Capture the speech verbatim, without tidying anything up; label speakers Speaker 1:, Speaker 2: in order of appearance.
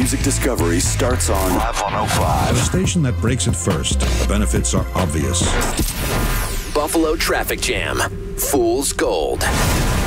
Speaker 1: music discovery starts on Live one oh five.
Speaker 2: A station that breaks it first. The benefits are obvious.
Speaker 3: Buffalo Traffic Jam. Fool's Gold.